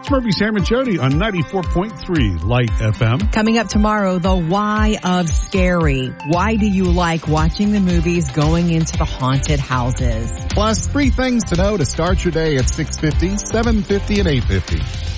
It's Murphy, Sam, and Jody on 94.3 Light FM. Coming up tomorrow, the why of scary. Why do you like watching the movies going into the haunted houses? Plus, 3 things to know to start your day at 6:50, 7:50, and 8:50.